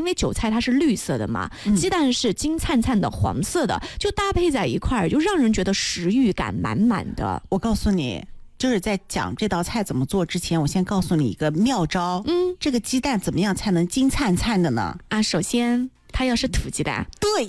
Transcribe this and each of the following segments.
为韭菜它是绿色的嘛，鸡蛋是金灿灿的黄色的，就搭配在一块儿，就让人觉得食欲感满满的。 我告诉你，就是在讲这道菜怎么做之前，我先告诉你一个妙招。这个鸡蛋怎么样才能金灿灿的呢？ 首先它要是土鸡蛋。 对。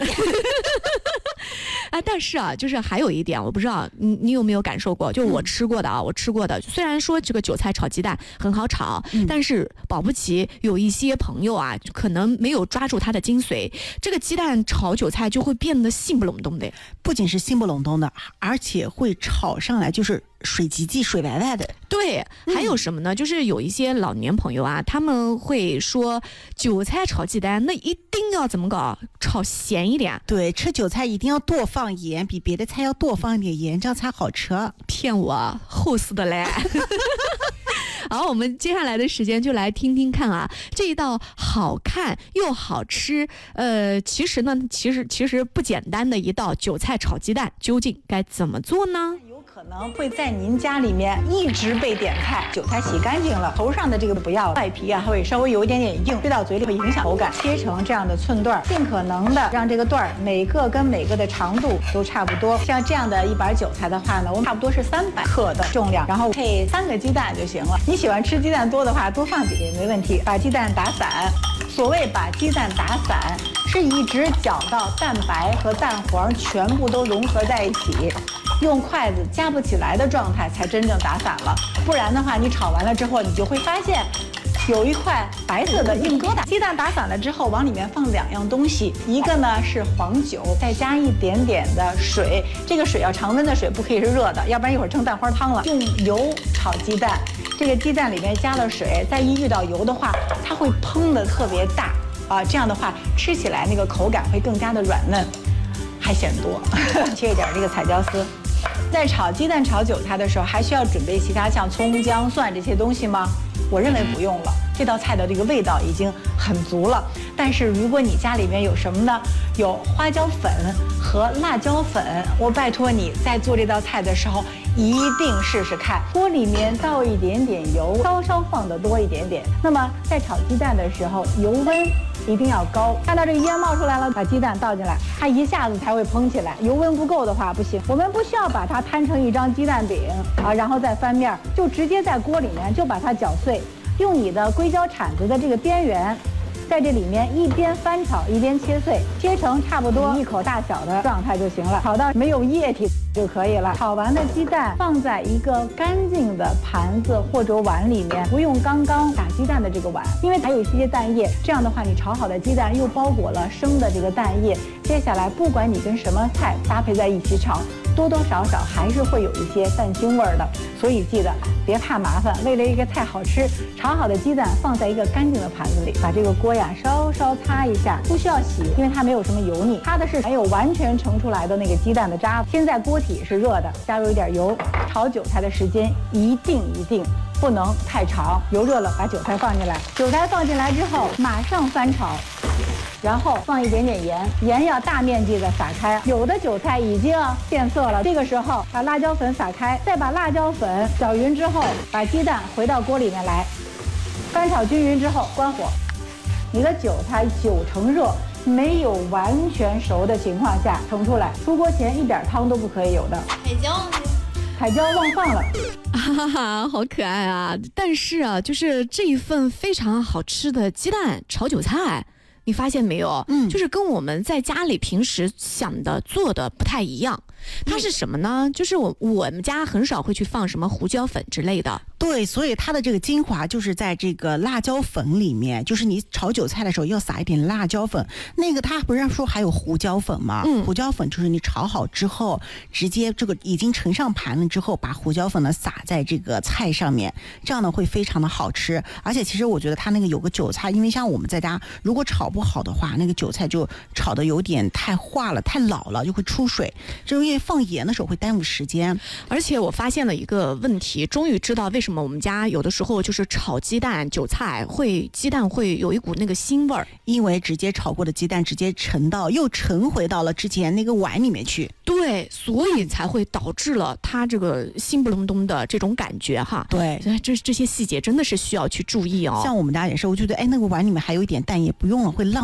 但是就是还有一点，我不知道你有没有感受过，就我吃过的，虽然说这个韭菜炒鸡蛋很好炒，但是保不齐有一些朋友可能没有抓住它的精髓，这个鸡蛋炒韭菜就会变得腥不隆咚的。 不仅是腥不隆咚的，而且会炒上来就是水唧唧、水白白的。 对，还有什么呢？就是有一些老年朋友他们会说韭菜炒鸡蛋那一定要怎么搞，炒咸一点。 对，吃韭菜一定要多放盐，比别的菜要多放一点盐，这样才好吃。 骗我，后死的嘞。好，我们接下来的时间就来听听看这一道好看又好吃，其实不简单的一道韭菜炒鸡蛋，究竟该怎么做呢？ 可能会在您家里面一直被点菜。韭菜洗干净了，头上的这个不要，外皮会稍微有一点点硬，吹到嘴里会影响口感。切成这样的寸段，尽可能的让这个段每个跟每个的长度都差不多。像这样的一板韭菜的话呢，我们差不多是300克的重量，然后配3个鸡蛋就行了。你喜欢吃鸡蛋多的话，多放几个也没问题。把鸡蛋打散，所谓把鸡蛋打散，是一直搅到蛋白和蛋黄全部都融合在一起。用筷子夹不起来的状态才真正打散了，不然的话，你炒完了之后，你就会发现有一块白色的硬疙瘩。鸡蛋打散了之后，往里面放2样东西，一个呢是黄酒，再加一点点的水，这个水要常温的水，不可以是热的，要不然一会儿成蛋花汤了。用油炒鸡蛋，这个鸡蛋里面加了水，再一遇到油的话，它会砰的特别大这样的话吃起来那个口感会更加的软嫩，还嫌多。切一点这个彩椒丝。在炒鸡蛋、炒韭菜的时候，还需要准备其他像葱、姜、蒜这些东西吗？我认为不用了，这道菜的这个味道已经很足了。但是如果你家里面有什么呢？有花椒粉和辣椒粉，我拜托你在做这道菜的时候一定试试看。锅里面倒一点点油，稍稍放得多一点点。那么在炒鸡蛋的时候，油温一定要高。看到这个烟冒出来了，把鸡蛋倒进来，它一下子才会蓬起来。油温不够的话不行。我们不需要把它摊成一张鸡蛋饼然后再翻面，就直接在锅里面就把它搅碎，用你的硅胶铲子的这个边缘，在这里面一边翻炒一边切碎，切成差不多一口大小的状态就行了。炒到没有液体就可以了。炒完的鸡蛋放在一个干净的盘子或者碗里面，不用刚刚打鸡蛋的这个碗，因为还有一些蛋液。这样的话，你炒好的鸡蛋又包裹了生的这个蛋液。接下来，不管你跟什么菜搭配在一起炒，多多少少还是会有一些蛋腥味的。所以记得别怕麻烦，为了一个菜好吃，炒好的鸡蛋放在一个干净的盘子里，把这个锅稍稍擦一下，不需要洗，因为它没有什么油腻，擦的是没有完全盛出来的那个鸡蛋的渣子。现在锅体是热的，加入一点油，炒韭菜的时间一定不能太长。油热了，把韭菜放进来，韭菜放进来之后马上翻炒，然后放一点点盐，盐要大面积的撒开。有的韭菜已经变色了，这个时候把辣椒粉撒开，再把辣椒粉搅匀之后，把鸡蛋回到锅里面来，翻炒均匀之后关火。你的韭菜90%热，没有完全熟的情况下盛出来，出锅前一点汤都不可以有的。 海椒呢？ 海椒忘放了。 哈哈，好可爱啊！但是就是这一份非常好吃的鸡蛋炒韭菜，你发现没有？就是跟我们在家里平时想的做的不太一样。它是什么呢？就是我们家很少会去放什么胡椒粉之类的。 对，所以它的这个精华就是在这个辣椒粉里面，就是你炒韭菜的时候要撒一点辣椒粉。那个它不是说还有胡椒粉吗？胡椒粉就是你炒好之后，直接这个已经盛上盘了之后，把胡椒粉呢撒在这个菜上面，这样呢会非常的好吃。而且其实我觉得它那个有个韭菜，因为像我们在家如果炒不好的话，那个韭菜就炒的有点太化了、太老了，就会出水。就因为放盐的时候会耽误时间。 而且我发现了一个问题，终于知道为什么我们家有的时候就是炒鸡蛋、韭菜鸡蛋会有一股那个腥味儿， 因为直接炒过的鸡蛋直接又沉回到了之前那个碗里面去。 对，所以才会导致了它这个腥不隆咚的这种感觉哈。 对， 这些细节真的是需要去注意哦。 像我们家也是，我觉得那个碗里面还有一点蛋液，不用了会浪。